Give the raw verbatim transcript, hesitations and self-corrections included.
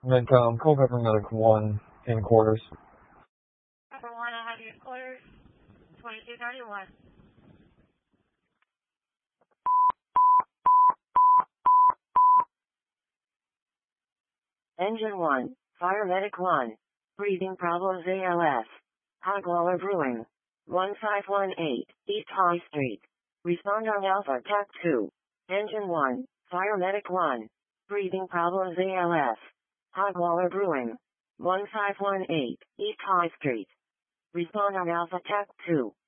Midtown, call paramedic one in quarters. Number one, I have your quarters, twenty-two thirty-one. Engine one, Fire Medic one. Breathing problems A L S. Hogwaller Brewing. one five one eight, East High Street. Respond on Alpha Tac two. Engine one, Fire Medic one. Breathing problems A L S. Hogwaller Brewing. one five one eight, East High Street. Respond on Alpha Tac two.